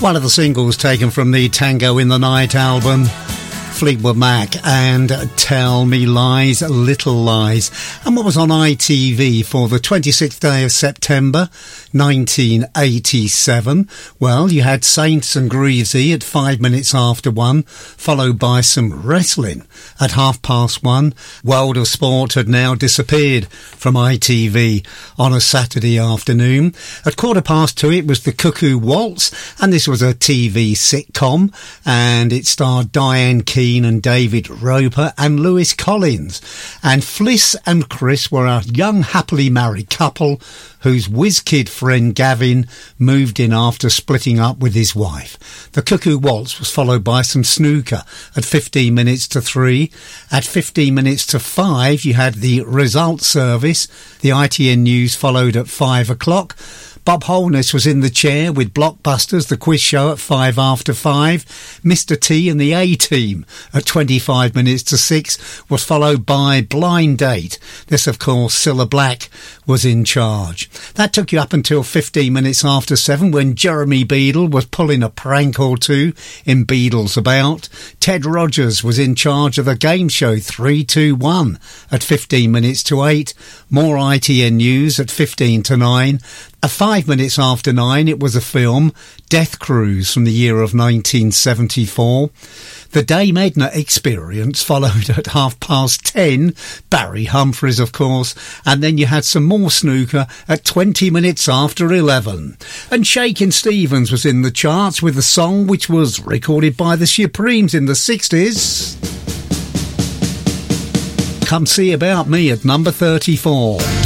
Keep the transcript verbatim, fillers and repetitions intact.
One of the singles taken from the Tango in the Night album, Fleetwood Mac and Tell Me Lies, Little Lies. And what was on I T V for the twenty-sixth day of September nineteen eighty-seven? Well, you had Saints and Greavesy at five minutes after one, followed by some wrestling at half past one. World of Sport had now disappeared from I T V on a Saturday afternoon. At quarter past two it was the Cuckoo Waltz, and this was a T V sitcom, and it starred Diane Keane and David Roper and Lewis Collins. And Fliss and Chris were a young happily married couple whose whiz-kid friend Gavin moved in after splitting up with his wife. The Cuckoo Waltz was followed by some snooker at fifteen minutes to three. At fifteen minutes to five you had the Results Service. The I T N News followed at five o'clock. Bob Holness was in the chair with Blockbusters, the quiz show at five after five. Mister T and the A-Team at twenty-five minutes to six was followed by Blind Date. This, of course, Cilla Black was in charge. That took you up until fifteen minutes after seven when Jeremy Beadle was pulling a prank or two in Beadle's About. Ted Rogers was in charge of the game show three two one at fifteen minutes to eight. More I T N News at fifteen to nine. At five minutes after nine, it was a film, Death Cruise, from the year of nineteen seventy-four. The Dame Edna Experience followed at half past ten. Barry Humphries, of course. And then you had some more snooker at twenty minutes after eleven. And Shakin' Stevens was in the charts with a song which was recorded by the Supremes in the sixties. Come See About Me at number thirty-four.